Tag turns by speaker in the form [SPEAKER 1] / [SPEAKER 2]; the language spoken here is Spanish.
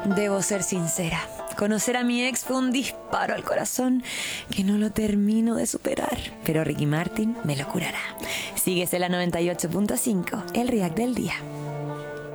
[SPEAKER 1] Debo ser sincera. Conocer a mi ex fue un disparo al corazón que no lo termino de superar. Pero Ricky Martin me lo curará. Síguese la 98.5, el React del día.